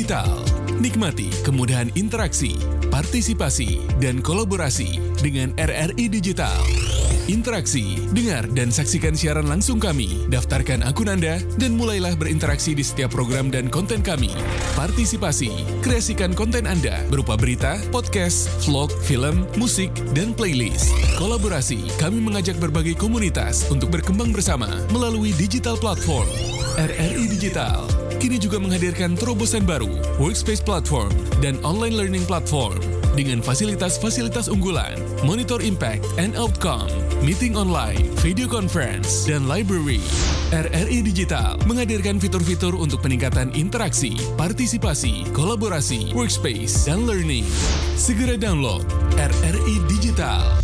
Digital. Nikmati kemudahan interaksi, partisipasi, dan kolaborasi dengan RRI Digital. Interaksi, dengar dan saksikan siaran langsung kami, daftarkan akun Anda, dan mulailah berinteraksi di setiap program dan konten kami. Partisipasi, kreasikan konten Anda berupa berita, podcast, vlog, film, musik, dan playlist. Kolaborasi, kami mengajak berbagai komunitas untuk berkembang bersama melalui digital platform. RRI Digital kini juga menghadirkan terobosan baru, workspace platform, dan online learning platform dengan fasilitas-fasilitas unggulan, monitor impact and outcome, meeting online, video conference, dan library. RRI Digital menghadirkan fitur-fitur untuk peningkatan interaksi, partisipasi, kolaborasi, workspace, dan learning. Segera download RRI Digital.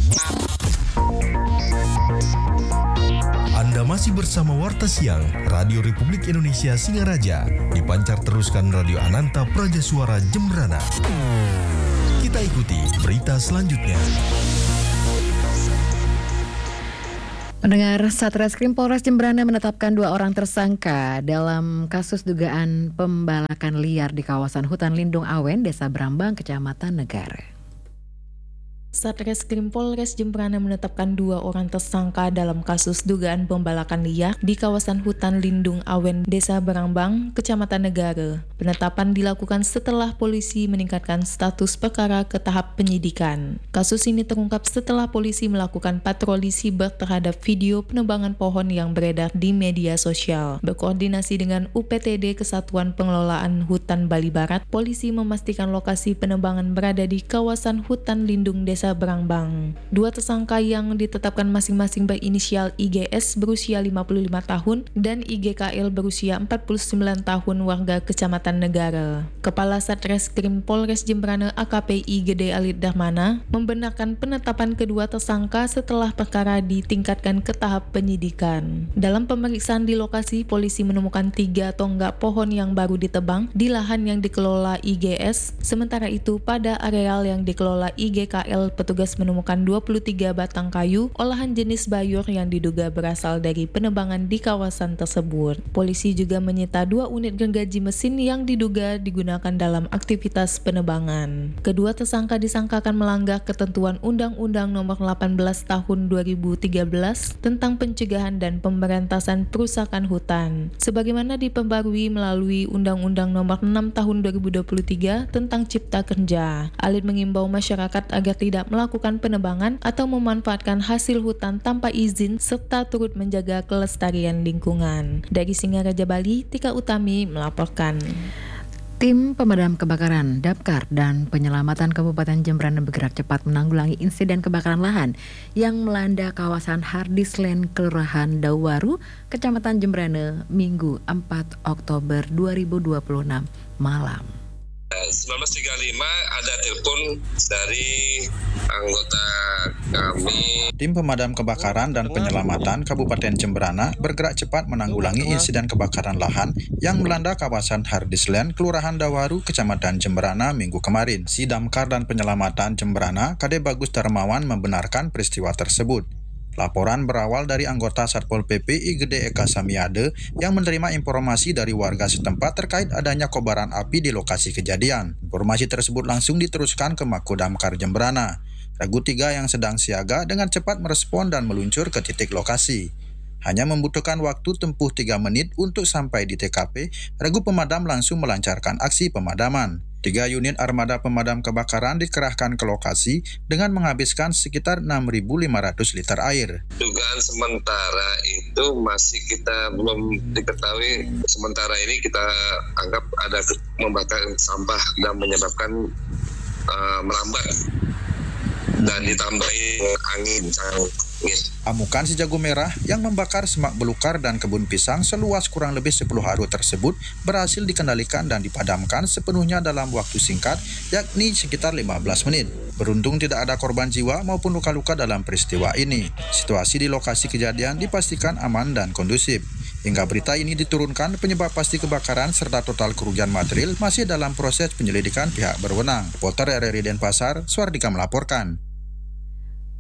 Anda masih bersama Warta Siang Radio Republik Indonesia Singaraja, dipancar teruskan Radio Ananta Praja Suara Jembrana. Kita ikuti berita selanjutnya. Pendengar, Satreskrim Polres Jembrana menetapkan 2 orang tersangka dalam kasus dugaan pembalakan liar di kawasan hutan lindung Awen, Desa Brambang, Kecamatan Negara. Satreskrim Polres Jembrana menetapkan 2 orang tersangka dalam kasus dugaan pembalakan liar di kawasan hutan lindung Awen, Desa Brambang, Kecamatan Negara. Penetapan dilakukan setelah polisi meningkatkan status perkara ke tahap penyidikan. Kasus ini terungkap setelah polisi melakukan patroli siber terhadap video penebangan pohon yang beredar di media sosial. Berkoordinasi dengan UPTD Kesatuan Pengelolaan Hutan Bali Barat, polisi memastikan lokasi penebangan berada di kawasan hutan lindung Desa Brambang. 2 tersangka yang ditetapkan masing-masing berinisial IGS berusia 55 tahun dan IGKL berusia 49 tahun warga Kecamatan Negara. Kepala Satreskrim Polres Jembrana AKPI Gede Alit Darmana membenarkan penetapan kedua tersangka setelah perkara ditingkatkan ke tahap penyidikan. Dalam pemeriksaan di lokasi, polisi menemukan 3 tonggak pohon yang baru ditebang di lahan yang dikelola IGS. Sementara itu, pada areal yang dikelola IGKL, petugas menemukan 23 batang kayu olahan jenis bayur yang diduga berasal dari penebangan di kawasan tersebut. Polisi juga menyita 2 unit gergaji mesin yang diduga digunakan dalam aktivitas penebangan. Kedua tersangka disangkakan melanggar ketentuan Undang-Undang Nomor 18 Tahun 2013 tentang pencegahan dan pemberantasan perusakan hutan, sebagaimana diperbarui melalui Undang-Undang Nomor 6 Tahun 2023 tentang Cipta Kerja. Alit mengimbau masyarakat agar tidak melakukan penebangan atau memanfaatkan hasil hutan tanpa izin serta turut menjaga kelestarian lingkungan. Dari Singaraja, Bali, Tika Utami melaporkan. Tim pemadam kebakaran, Damkar, dan penyelamatan Kabupaten Jembrana bergerak cepat menanggulangi insiden kebakaran lahan yang melanda kawasan Hardisland, Kelurahan Dawaru, Kecamatan Jembrana, Minggu 4 Oktober 2026 malam. 19.35 ada telepon dari anggota kami. Tim pemadam kebakaran dan penyelamatan Kabupaten Jembrana bergerak cepat menanggulangi insiden kebakaran lahan yang melanda kawasan Hardisland, Kelurahan Dawaru, Kecamatan Jembrana Minggu kemarin. Si Damkar dan Penyelamatan Jembrana, Kade Bagus Darmawan, membenarkan peristiwa tersebut. Laporan berawal dari anggota Satpol PP I Gede Eka Samiade yang menerima informasi dari warga setempat terkait adanya kobaran api di lokasi kejadian. Informasi tersebut langsung diteruskan ke Mako Damkar Jembrana. Regu 3 yang sedang siaga dengan cepat merespon dan meluncur ke titik lokasi. Hanya membutuhkan waktu tempuh 3 menit untuk sampai di TKP, regu pemadam langsung melancarkan aksi pemadaman. 3 unit armada pemadam kebakaran dikerahkan ke lokasi dengan menghabiskan sekitar 6.500 liter air. Dugaan sementara itu masih kita belum diketahui. Sementara ini kita anggap ada membakar sampah dan menyebabkan merambat dan ditambahi angin. Amukan si jago merah yang membakar semak belukar dan kebun pisang seluas kurang lebih 10 haru tersebut berhasil dikendalikan dan dipadamkan sepenuhnya dalam waktu singkat, yakni sekitar 15 menit. Beruntung tidak ada korban jiwa maupun luka-luka dalam peristiwa ini. Situasi di lokasi kejadian dipastikan aman dan kondusif. Hingga berita ini diturunkan, penyebab pasti kebakaran serta total kerugian material masih dalam proses penyelidikan pihak berwenang. Reporter RRI Denpasar, Suardika melaporkan.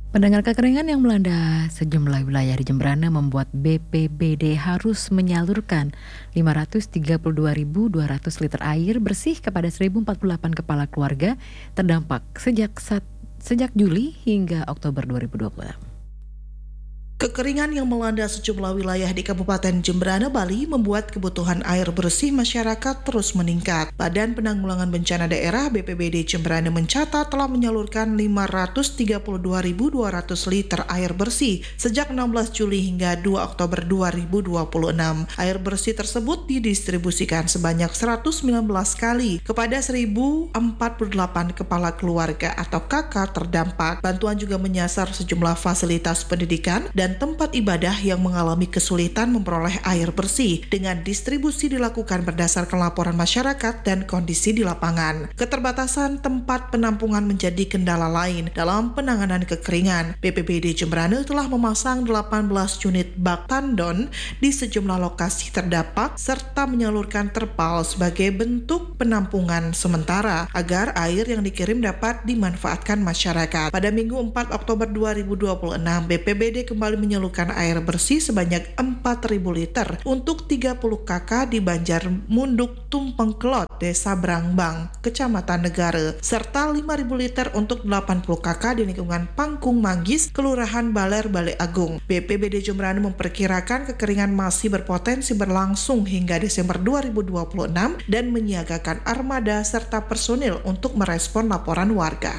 Pendengar, kekeringan yang melanda sejumlah wilayah di Jemberana membuat BPBD harus menyalurkan 532.200 liter air bersih kepada 1.048 kepala keluarga terdampak sejak Juli hingga Oktober 2020. Kekeringan yang melanda sejumlah wilayah di Kabupaten Jemberana, Bali membuat kebutuhan air bersih masyarakat terus meningkat. Badan Penanggulangan Bencana Daerah BPBD Jemberana mencatat telah menyalurkan 532.200 liter air bersih sejak 16 Juli hingga 2 Oktober 2026. Air bersih tersebut didistribusikan sebanyak 119 kali kepada 1.048 kepala keluarga atau KK terdampak. Bantuan juga menyasar sejumlah fasilitas pendidikan dan tempat ibadah yang mengalami kesulitan memperoleh air bersih dengan distribusi dilakukan berdasarkan laporan masyarakat dan kondisi di lapangan. Keterbatasan tempat penampungan menjadi kendala lain dalam penanganan kekeringan. BPBD Jemberana telah memasang 18 unit bak tandon di sejumlah lokasi terdampak serta menyalurkan terpal sebagai bentuk penampungan sementara agar air yang dikirim dapat dimanfaatkan masyarakat. Pada Minggu 4 Oktober 2026, BPBD kembali menyalurkan air bersih sebanyak 4.000 liter untuk 30 KK di Banjar Munduk Tumpeng Kelot, Desa Berangbang, Kecamatan Negara, serta 5.000 liter untuk 80 KK di lingkungan Pangkung Manggis, Kelurahan Baler, Bale Agung. BPBD Jemberana memperkirakan kekeringan masih berpotensi berlangsung hingga Desember 2026 dan menyiagakan armada serta personil untuk merespon laporan warga.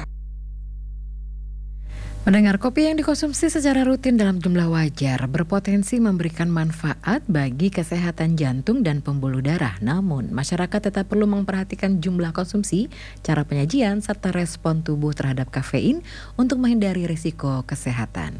Mendengar, kopi yang dikonsumsi secara rutin dalam jumlah wajar berpotensi memberikan manfaat bagi kesehatan jantung dan pembuluh darah. Namun, masyarakat tetap perlu memperhatikan jumlah konsumsi, cara penyajian, serta respon tubuh terhadap kafein untuk menghindari risiko kesehatan.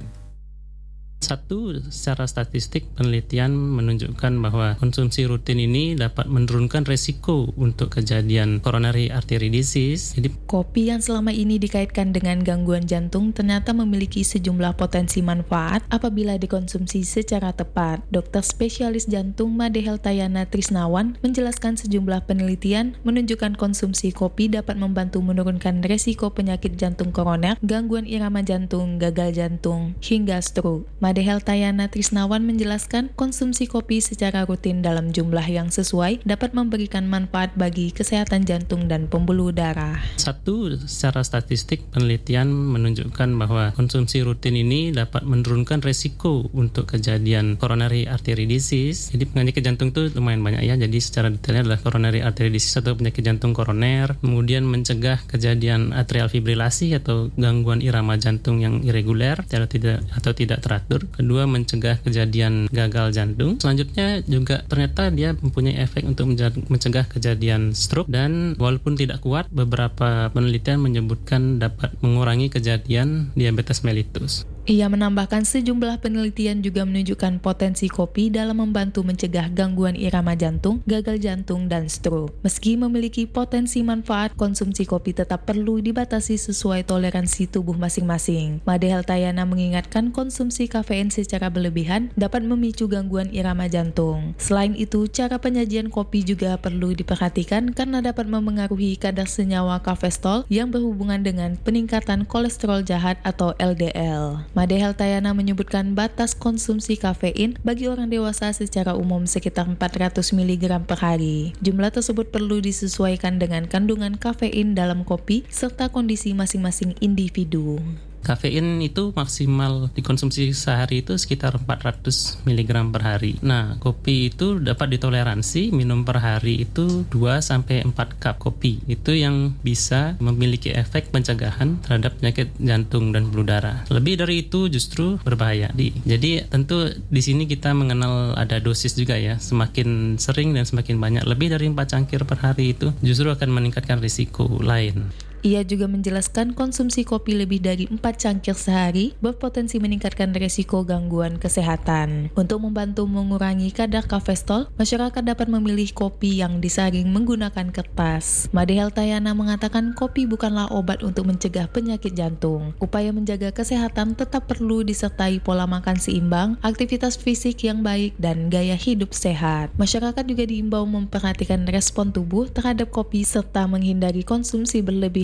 Satu, secara statistik penelitian menunjukkan bahwa konsumsi rutin ini dapat menurunkan resiko untuk kejadian coronary artery disease. Jadi, kopi yang selama ini dikaitkan dengan gangguan jantung ternyata memiliki sejumlah potensi manfaat apabila dikonsumsi secara tepat. Dokter spesialis jantung Made Heltayana Trisnawan menjelaskan sejumlah penelitian menunjukkan konsumsi kopi dapat membantu menurunkan resiko penyakit jantung koroner, gangguan irama jantung, gagal jantung, hingga stroke. Made Heltayana Trisnawan menjelaskan konsumsi kopi secara rutin dalam jumlah yang sesuai dapat memberikan manfaat bagi kesehatan jantung dan pembuluh darah. Satu, secara statistik penelitian menunjukkan bahwa konsumsi rutin ini dapat menurunkan resiko untuk kejadian coronary artery disease. Jadi penyakit jantung itu lumayan banyak ya. Jadi secara detailnya adalah coronary artery disease atau penyakit jantung koroner, kemudian mencegah kejadian atrial fibrilasi atau gangguan irama jantung yang irreguler atau tidak teratur. Kedua, mencegah kejadian gagal jantung. Selanjutnya juga ternyata dia mempunyai efek untuk mencegah kejadian stroke, dan walaupun tidak kuat, beberapa penelitian menyebutkan dapat mengurangi kejadian diabetes mellitus. Ia menambahkan sejumlah penelitian juga menunjukkan potensi kopi dalam membantu mencegah gangguan irama jantung, gagal jantung, dan stroke. Meski memiliki potensi manfaat, konsumsi kopi tetap perlu dibatasi sesuai toleransi tubuh masing-masing. Made Heltayana mengingatkan konsumsi kafein secara berlebihan dapat memicu gangguan irama jantung. Selain itu, cara penyajian kopi juga perlu diperhatikan karena dapat memengaruhi kadar senyawa kafestol yang berhubungan dengan peningkatan kolesterol jahat atau LDL. Made Heltayana menyebutkan batas konsumsi kafein bagi orang dewasa secara umum sekitar 400 mg per hari. Jumlah tersebut perlu disesuaikan dengan kandungan kafein dalam kopi serta kondisi masing-masing individu. Kafein itu maksimal dikonsumsi sehari itu sekitar 400 mg per hari. Nah, kopi itu dapat ditoleransi minum per hari itu 2-4 cup kopi. Itu yang bisa memiliki efek pencegahan terhadap penyakit jantung dan pembuluh darah. Lebih dari itu justru berbahaya. Jadi tentu di sini kita mengenal ada dosis juga ya. Semakin sering dan semakin banyak, lebih dari 4 cangkir per hari itu justru akan meningkatkan risiko lain. Ia juga menjelaskan konsumsi kopi lebih dari 4 cangkir sehari berpotensi meningkatkan risiko gangguan kesehatan. Untuk membantu mengurangi kadar kafestol, masyarakat dapat memilih kopi yang disaring menggunakan kertas. Made Heltayana mengatakan kopi bukanlah obat untuk mencegah penyakit jantung. Upaya menjaga kesehatan tetap perlu disertai pola makan seimbang, aktivitas fisik yang baik, dan gaya hidup sehat. Masyarakat juga diimbau memperhatikan respon tubuh terhadap kopi serta menghindari konsumsi berlebihan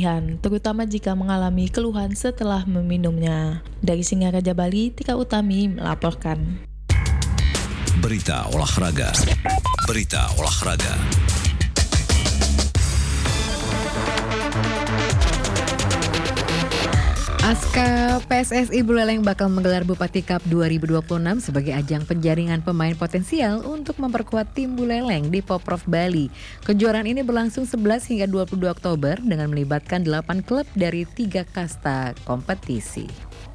berlebihan, terutama jika mengalami keluhan setelah meminumnya. Dari Singaraja, Bali, Tika Utami melaporkan. Berita olahraga. Berita olahraga. Aska PSSI Buleleng bakal menggelar Bupati Cup 2026 sebagai ajang penjaringan pemain potensial untuk memperkuat tim Buleleng di Poprov Bali. Kejuaraan ini berlangsung 11 hingga 22 Oktober dengan melibatkan 8 klub dari 3 kasta kompetisi.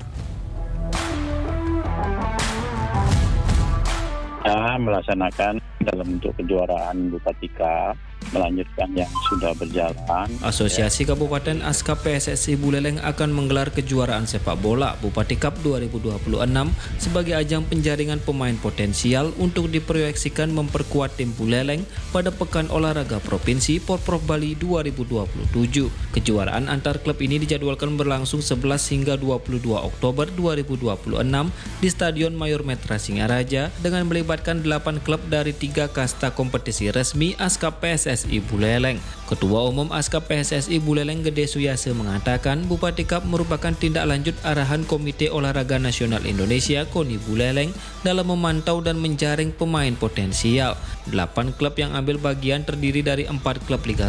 Melaksanakan dalam bentuk kejuaraan Bupati Cup, melanjutkan yang sudah berjalan. Asosiasi Kabupaten Aska PSSI Buleleng akan menggelar kejuaraan sepak bola Bupati Cup 2026 sebagai ajang penjaringan pemain potensial untuk diproyeksikan memperkuat tim Buleleng pada Pekan Olahraga Provinsi Porprov Bali 2027. Kejuaraan antar klub ini dijadwalkan berlangsung 11 hingga 22 Oktober 2026 di Stadion Mayor Metra Singaraja dengan melibatkan 8 klub dari 3 kasta kompetisi resmi Aska PSSI Buleleng. Ketua Umum Aska PSSI Buleleng Gede Suyase mengatakan Bupati Cup merupakan tindak lanjut arahan Komite Olahraga Nasional Indonesia KONI Buleleng dalam memantau dan menjaring pemain potensial. 8 klub yang ambil bagian terdiri dari 4 klub Liga